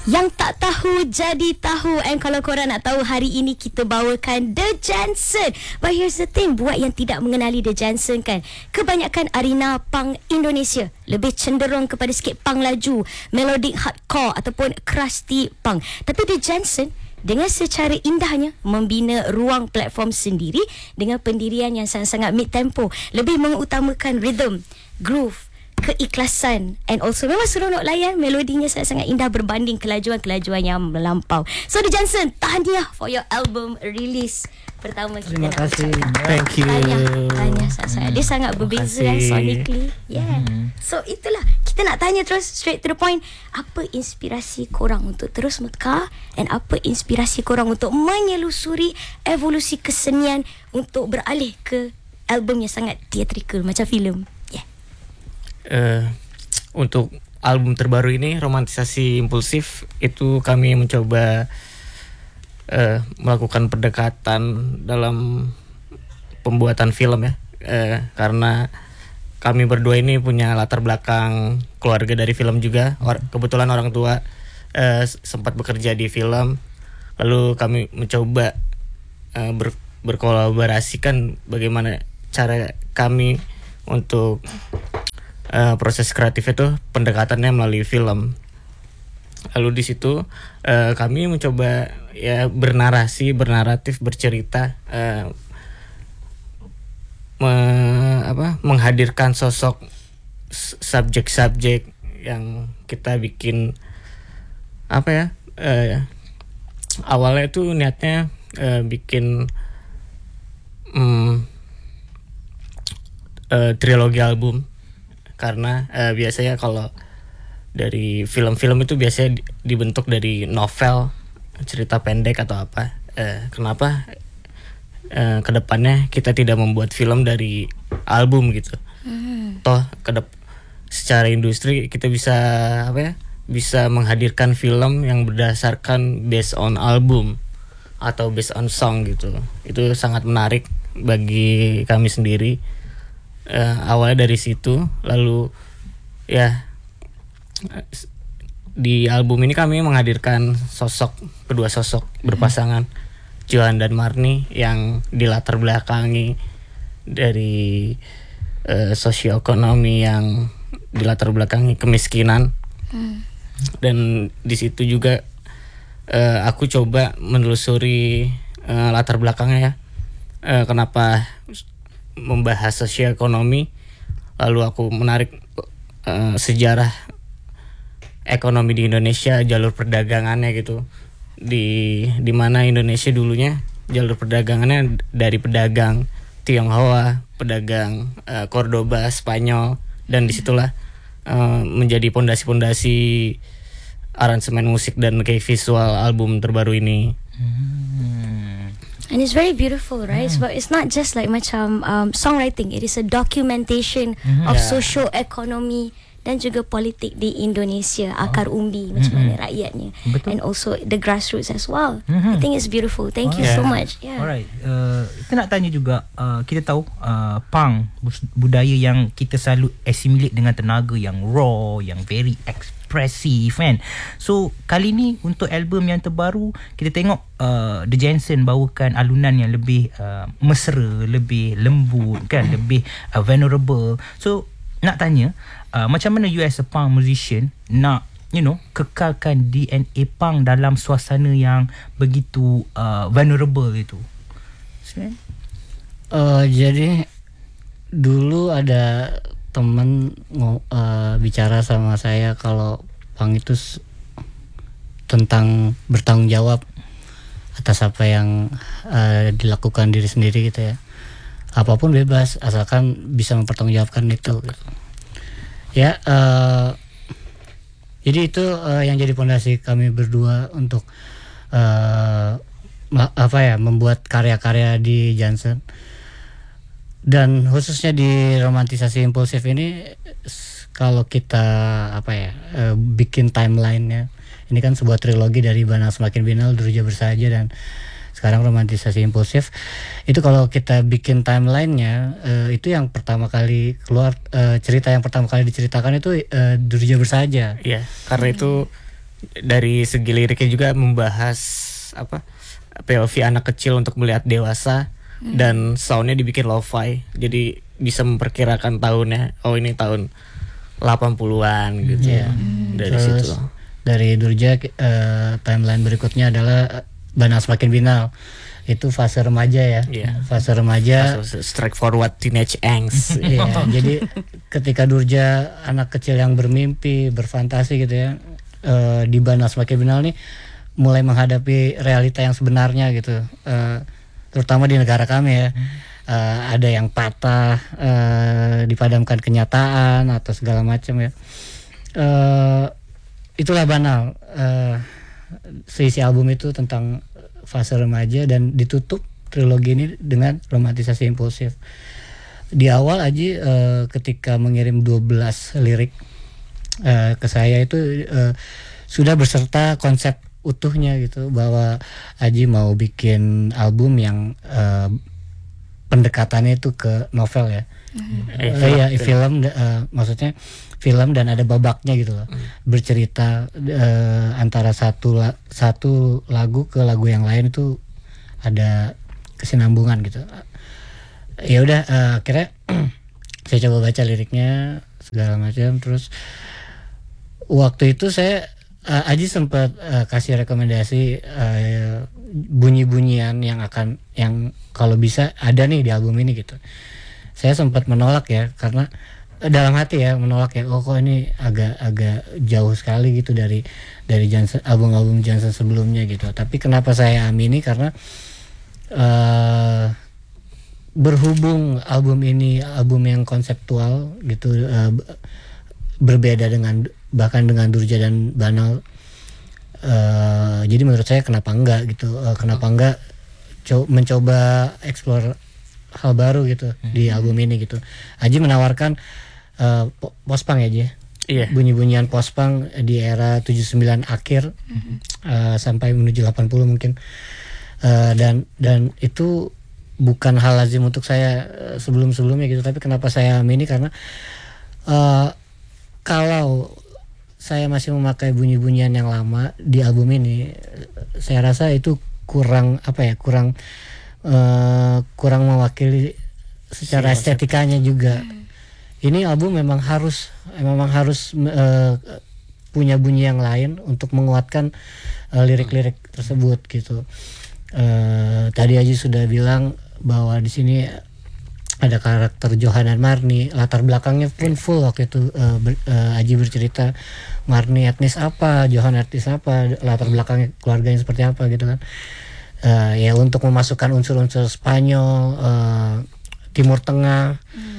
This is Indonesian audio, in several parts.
Yang tak tahu jadi tahu. And kalau korang nak tahu, hari ini kita bawakan The Jansen. But here's the thing, buat yang tidak mengenali The Jansen kan, kebanyakan arena punk Indonesia lebih cenderung kepada sikit punk laju, melodic hardcore ataupun crusty punk. Tapi The Jansen dengan secara indahnya membina ruang platform sendiri dengan pendirian yang sangat-sangat mid-tempo, lebih mengutamakan rhythm, groove, keikhlasan, and also memang seronok layan. Melodinya sangat-sangat indah berbanding kelajuan-kelajuan yang melampau. So The Jansen, tahniah for your album release pertama kita. Terima kasih. Thank you. Tahniah sangat-sangat. Dia sangat berbeza kan sonically. Yeah. So itulah, kita nak tanya terus straight to the point. Apa inspirasi korang untuk terus mekar, and apa inspirasi korang untuk menyelusuri evolusi kesenian untuk beralih ke album yang sangat theatrical macam filem? Untuk album terbaru ini, Romantisasi Impulsif, itu kami mencoba melakukan pendekatan dalam pembuatan film ya, karena kami berdua ini punya latar belakang keluarga dari film juga. Kebetulan orang tua sempat bekerja di film, lalu kami mencoba berkolaborasikan bagaimana cara kami untuk proses kreatif itu, pendekatannya melalui film. Lalu di situ kami mencoba ya bernaratif, bercerita, menghadirkan sosok subjek-subjek yang kita bikin awalnya itu niatnya bikin trilogi album. Karena biasanya kalau dari film-film itu biasanya dibentuk dari novel, cerita pendek atau apa. Kenapa kedepannya kita tidak membuat film dari album gitu? Toh secara industri kita bisa menghadirkan film yang berdasarkan based on album atau based on song gitu. Itu sangat menarik bagi kami sendiri. Awalnya dari situ, lalu ya di album ini kami menghadirkan kedua sosok berpasangan, Johan dan Marni, yang dilatar belakangi dari sosioekonomi yang dilatar belakangi kemiskinan. Dan di situ juga aku coba menelusuri latar belakangnya ya, kenapa membahas sosioekonomi, lalu aku menarik sejarah ekonomi di Indonesia, jalur perdagangannya gitu, di mana Indonesia dulunya jalur perdagangannya dari pedagang Tionghoa, pedagang Cordoba, Spanyol, dan disitulah menjadi pondasi-pondasi aransemen musik dan kayak visual album terbaru ini. And it's very beautiful, right? So it's not just like macam songwriting. It is a documentation of socio-economy dan juga politik di Indonesia, akar umbi macam mana rakyatnya. Betul. And also the grassroots as well. I think it's beautiful. Thank you so much. Alright, kita nak tanya juga, kita tahu punk, budaya yang kita selalu assimilate dengan tenaga yang raw, yang very expressive kan. So kali ni untuk album yang terbaru, kita tengok The Jansen bawakan alunan yang lebih mesra, lebih lembut kan, lebih vulnerable. So nak tanya, macam mana you as a punk musician nak kekalkan DNA punk dalam suasana yang begitu vulnerable itu? Jadi dulu ada teman bicara sama saya kalau punk itu tentang bertanggung jawab atas apa yang dilakukan diri sendiri gitu ya. Apapun bebas asalkan bisa mempertanggungjawabkan itu gitu. Ya, jadi itu yang jadi fondasi kami berdua untuk membuat karya-karya di Jansen. Dan khususnya di Romantisasi Impulsif ini, kalau kita bikin timeline-nya, ini kan sebuah trilogi dari Banal Semakin Binal, Durja Bersahaja, dan sekarang Romantisasi Impulsif. Itu kalau kita bikin timeline-nya, itu yang pertama kali keluar, cerita yang pertama kali diceritakan itu Durja Bersahaja. Iya, karena itu dari segi liriknya juga membahas apa POV anak kecil untuk melihat dewasa, dan soundnya dibikin lo-fi, jadi bisa memperkirakan tahunnya. Oh ini tahun 80-an gitu. Dari Terus, situ. Dari Durja timeline berikutnya adalah Banal Semakin Binal. Itu fase remaja ya. Iya. Fase remaja. Straightforward teenage angst. Iya, jadi ketika Durja anak kecil yang bermimpi, berfantasi gitu ya, di Banal Semakin Binal nih mulai menghadapi realita yang sebenarnya gitu, terutama di negara kami ya. Ada yang patah, dipadamkan kenyataan atau segala macam ya. Itulah Banal. Seisi album itu tentang fase remaja dan ditutup trilogi ini dengan romantisasi impulsif. Di awal Aji ketika mengirim 12 lirik ke saya itu sudah berserta konsep utuhnya gitu, bahwa Aji mau bikin album yang pendekatannya itu ke novel ya. Iya, film, maksudnya film dan ada babaknya gitu loh. Bercerita antara satu lagu ke lagu yang lain itu ada kesinambungan gitu. Ya udah, akhirnya saya coba baca liriknya segala macam. Terus waktu itu saya Aji sempat kasih rekomendasi bunyi-bunyian yang kalau bisa ada nih di album ini gitu. Saya sempat menolak ya, karena dalam hati ya menolak ya, kok ini agak jauh sekali gitu dari Johnson, album Johnson sebelumnya gitu. Tapi kenapa saya amini, karena berhubung album ini album yang konseptual gitu, berbeda bahkan dengan Durja dan Banal, jadi menurut saya kenapa enggak gitu, kenapa enggak mencoba explore hal baru gitu di album ini gitu. Aji menawarkan post-punk ya Ji. Iya. Bunyi-bunyian post-punk di era 79 akhir sampai menuju 80 mungkin. Dan itu bukan hal lazim untuk saya sebelum-sebelumnya gitu. Tapi kenapa saya amini, karena kalau saya masih memakai bunyi-bunyian yang lama di album ini, saya rasa itu kurang mewakili secara estetikanya juga. Ini album memang harus punya bunyi yang lain untuk menguatkan lirik-lirik tersebut gitu. Tadi Aji sudah bilang bahwa di sini ada karakter Johan dan Marni, latar belakangnya pun full waktu itu. Aji bercerita Marni etnis apa, Johan etnis apa, latar belakangnya keluarganya seperti apa gitu kan. Ya untuk memasukkan unsur-unsur Spanyol, Timur Tengah,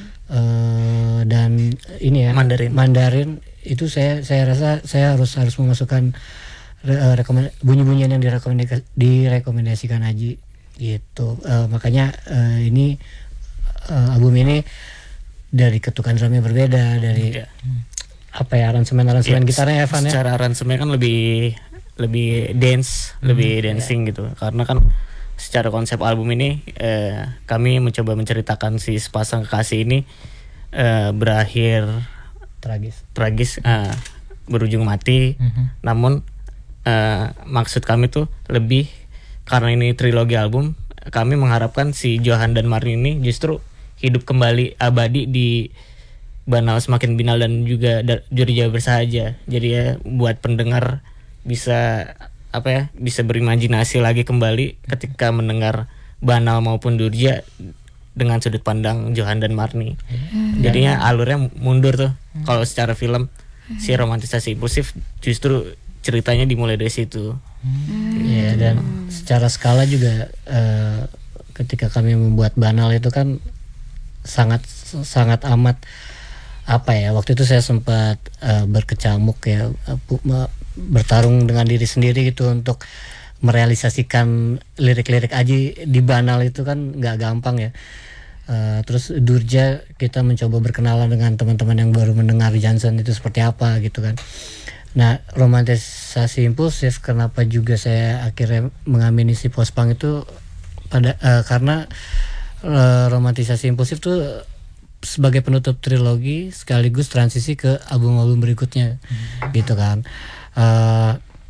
dan ini ya Mandarin itu saya rasa saya harus memasukkan bunyi-bunyian yang direkomendasikan Aji gitu. Makanya ini album ini dari ketukan drumnya berbeda, dari aransemen gitarnya Evan ya. Secara aransemen kan lebih dance, lebih dancing gitu. Karena kan secara konsep album ini kami mencoba menceritakan si sepasang kekasih ini berakhir tragis, berujung mati. Namun maksud kami tuh lebih, karena ini trilogi album, kami mengharapkan si Johan dan Marni ini justru hidup kembali abadi di Banal Semakin Binal dan juga Durja Bersahaja. Jadi ya buat pendengar bisa bisa berimajinasi lagi kembali ketika mendengar Banal maupun Durja dengan sudut pandang Johan dan Marni. Jadinya alurnya mundur tuh. Kalau secara film si romantisasi impulsif justru ceritanya dimulai dari situ. Iya, dan secara skala juga ketika kami membuat Banal itu kan sangat amat waktu itu saya sempat berkecamuk ya, bertarung dengan diri sendiri gitu untuk merealisasikan lirik-lirik Aji di Banal itu kan nggak gampang ya. Terus Durja kita mencoba berkenalan dengan teman-teman yang baru mendengar Johnson itu seperti apa gitu kan. Nah, romantisasi impulsif kenapa juga saya akhirnya mengamini si post-punk itu karena romantisasi impulsif tuh sebagai penutup trilogi sekaligus transisi ke album-album berikutnya gitu kan.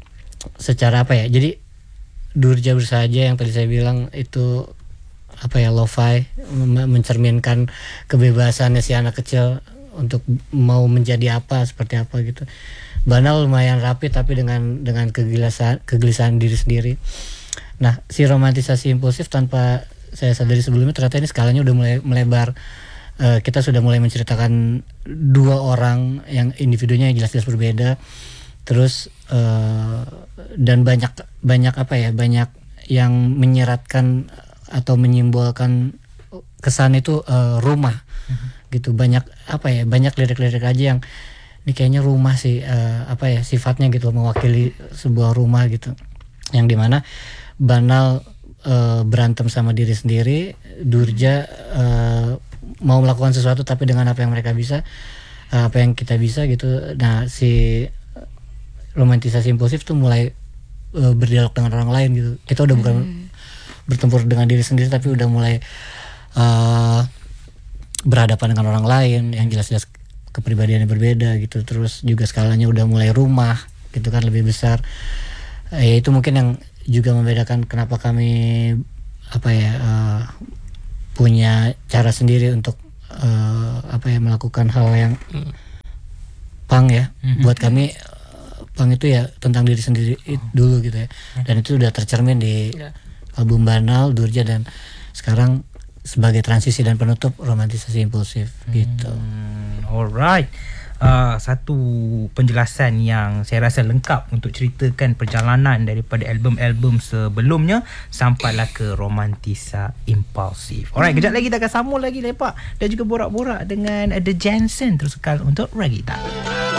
secara apa ya? Jadi Durja Bersahaja yang tadi saya bilang itu apa ya, lo-fi, mencerminkan kebebasannya si anak kecil untuk mau menjadi apa, seperti apa gitu. Banal lumayan rapi tapi dengan kegelisahan diri sendiri. Nah, si romantisasi impulsif tanpa saya sadari sebelumnya ternyata ini skalanya udah mulai melebar. Kita sudah mulai menceritakan dua orang yang individunya jelas-jelas berbeda. Terus dan banyak apa ya, banyak yang menyeratkan atau menyimbolkan kesan itu rumah gitu. Banyak apa ya, banyak lirik-lirik aja yang ini kayaknya rumah sih, apa ya, sifatnya gitu, mewakili sebuah rumah gitu, yang dimana Banal berantem sama diri sendiri, Durja mau melakukan sesuatu tapi dengan apa yang mereka bisa, apa yang kita bisa gitu. Nah, si romantisasi impulsif tuh mulai berdialog dengan orang lain gitu. Kita udah bukan bertempur dengan diri sendiri tapi udah mulai berhadapan dengan orang lain yang jelas-jelas kepribadiannya berbeda gitu. Terus juga skalanya udah mulai rumah gitu kan, lebih besar. Ya itu mungkin yang juga membedakan kenapa kami apa ya, punya cara sendiri untuk apa ya, melakukan hal yang punk ya. Buat kami punk itu ya tentang diri sendiri dulu gitu ya. Dan itu udah tercermin di album Banal, Durja, dan sekarang sebagai transisi dan penutup romantisasi impulsif gitu. Alright. Satu penjelasan yang saya rasa lengkap untuk ceritakan perjalanan daripada album-album sebelumnya sampailah ke romantisa impulsif. Alright, kejap lagi kita akan sambung lagi lepak dan juga borak-borak dengan The Jansen, terus sekali untuk Reggae Time.